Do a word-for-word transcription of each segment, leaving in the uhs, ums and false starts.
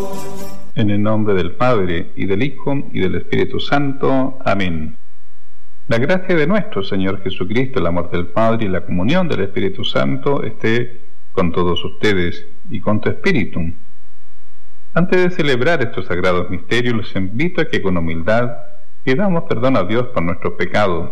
En el nombre del Padre, y del Hijo, y del Espíritu Santo. Amén. La gracia de nuestro Señor Jesucristo, el amor del Padre y la comunión del Espíritu Santo esté con todos ustedes y con tu espíritu. Antes de celebrar estos sagrados misterios, los invito a que con humildad pidamos perdón a Dios por nuestros pecados.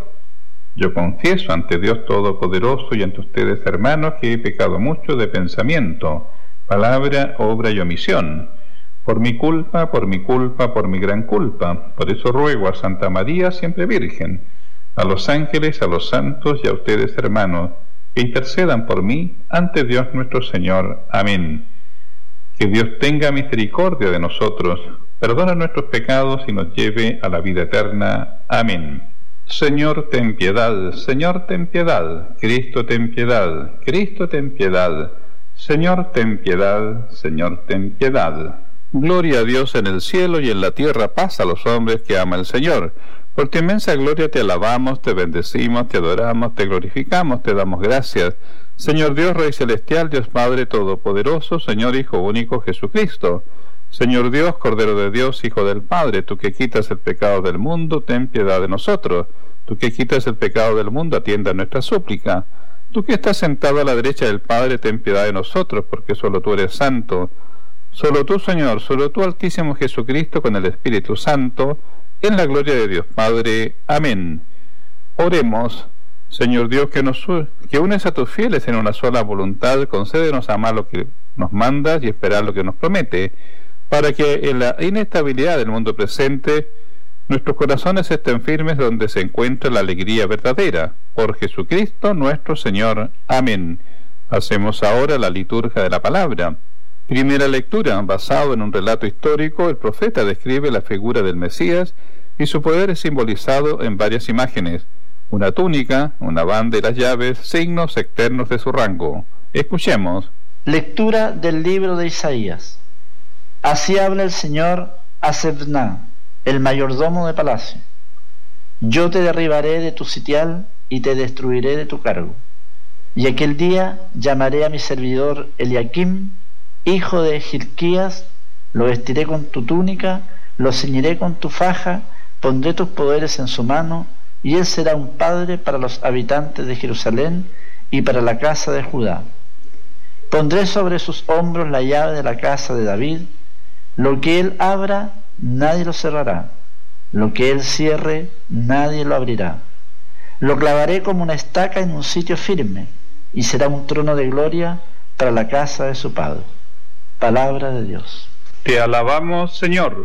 Yo confieso ante Dios Todopoderoso y ante ustedes, hermanos, que he pecado mucho de pensamiento, palabra, obra y omisión. Por mi culpa, por mi culpa, por mi gran culpa. Por eso ruego a Santa María, siempre Virgen, a los ángeles, a los santos y a ustedes, hermanos, que intercedan por mí ante Dios nuestro Señor. Amén. Que Dios tenga misericordia de nosotros, perdona nuestros pecados y nos lleve a la vida eterna. Amén. Señor, ten piedad. Señor, ten piedad. Cristo, ten piedad. Cristo, ten piedad. Señor, ten piedad. Señor, ten piedad. Gloria a Dios en el cielo y en la tierra paz a los hombres que ama el Señor. Por tu inmensa gloria te alabamos, te bendecimos, te adoramos, te glorificamos, te damos gracias. Señor Dios, Rey Celestial, Dios Padre Todopoderoso, Señor Hijo Único Jesucristo. Señor Dios, Cordero de Dios, Hijo del Padre, tú que quitas el pecado del mundo, ten piedad de nosotros. Tú que quitas el pecado del mundo, atienda nuestra súplica. Tú que estás sentado a la derecha del Padre, ten piedad de nosotros, porque solo tú eres santo. Solo tú, Señor, solo tú, Altísimo Jesucristo, con el Espíritu Santo, en la gloria de Dios Padre. Amén. Oremos. Señor Dios, que nos que unes a tus fieles en una sola voluntad, concédenos amar lo que nos mandas y esperar lo que nos promete, para que en la inestabilidad del mundo presente nuestros corazones estén firmes donde se encuentra la alegría verdadera. Por Jesucristo nuestro Señor. Amén. Hacemos ahora la liturgia de la palabra. Primera lectura. Basado en un relato histórico, el profeta describe la figura del Mesías y su poder es simbolizado en varias imágenes: una túnica, una banda y las llaves, signos externos de su rango. Escuchemos. Lectura del libro de Isaías. Así habla el Señor a Sebna, el mayordomo de palacio. Yo te derribaré de tu sitial y te destruiré de tu cargo. Y aquel día llamaré a mi servidor Eliakim, hijo de Hilquías, lo vestiré con tu túnica, lo ceñiré con tu faja, pondré tus poderes en su mano, y él será un padre para los habitantes de Jerusalén y para la casa de Judá. Pondré sobre sus hombros la llave de la casa de David. Lo que él abra, nadie lo cerrará. Lo que él cierre, nadie lo abrirá. Lo clavaré como una estaca en un sitio firme, y será un trono de gloria para la casa de su padre. Palabra de Dios. Te alabamos, Señor.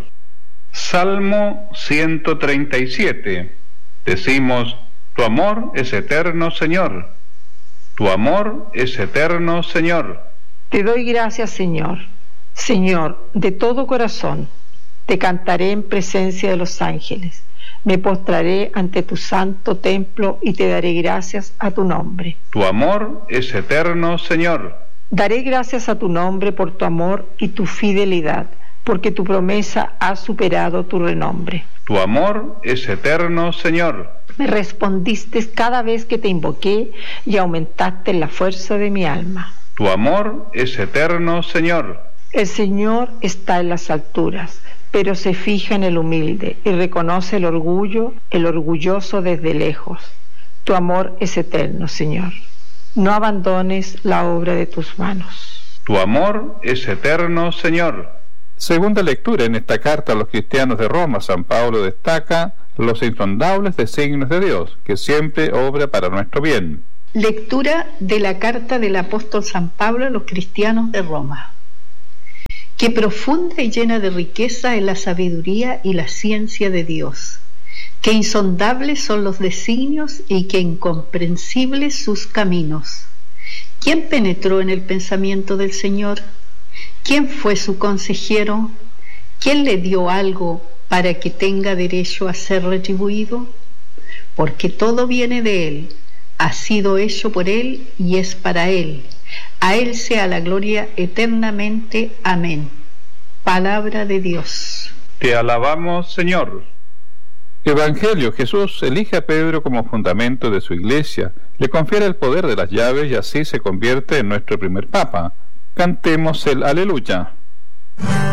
Salmo ciento treinta y siete. Decimos: tu amor es eterno, Señor. Tu amor es eterno, Señor. Te doy gracias, Señor. Señor, de todo corazón, te cantaré en presencia de los ángeles. Me postraré ante tu santo templo y te daré gracias a tu nombre. Tu amor es eterno, Señor. Daré gracias a tu nombre por tu amor y tu fidelidad, porque tu promesa ha superado tu renombre. Tu amor es eterno, Señor. Me respondiste cada vez que te invoqué y aumentaste la fuerza de mi alma. Tu amor es eterno, Señor. El Señor está en las alturas, pero se fija en el humilde y reconoce el orgullo, el orgulloso desde lejos. Tu amor es eterno, Señor. No abandones la obra de tus manos. Tu amor es eterno, Señor. Segunda lectura. En esta carta a los cristianos de Roma, San Pablo destaca los insondables designios de Dios, que siempre obra para nuestro bien. Lectura de la carta del apóstol San Pablo a los cristianos de Roma. Qué profunda y llena de riqueza es la sabiduría y la ciencia de Dios. Qué insondables son los designios y qué incomprensibles sus caminos. ¿Quién penetró en el pensamiento del Señor? ¿Quién fue su consejero? ¿Quién le dio algo para que tenga derecho a ser retribuido? Porque todo viene de Él, ha sido hecho por Él y es para Él. A Él sea la gloria eternamente. Amén. Palabra de Dios. Te alabamos, Señor. Evangelio. Jesús elige a Pedro como fundamento de su iglesia, le confiere el poder de las llaves y así se convierte en nuestro primer papa. Cantemos el Aleluya.